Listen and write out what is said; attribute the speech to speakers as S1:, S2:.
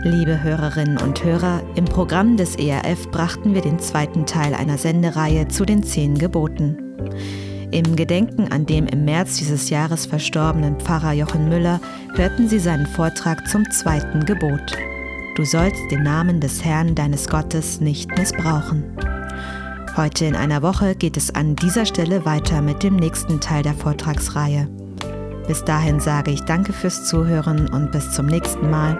S1: Liebe Hörerinnen und Hörer, im Programm des ERF brachten wir den zweiten Teil einer Sendereihe zu den 10 Geboten. Im Gedenken an dem im März dieses Jahres verstorbenen Pfarrer Jochen Müller hörten Sie seinen Vortrag zum 2. Gebot. Du sollst den Namen des Herrn, deines Gottes, nicht missbrauchen. Heute in einer Woche geht es an dieser Stelle weiter mit dem nächsten Teil der Vortragsreihe. Bis dahin sage ich Danke fürs Zuhören und bis zum nächsten Mal.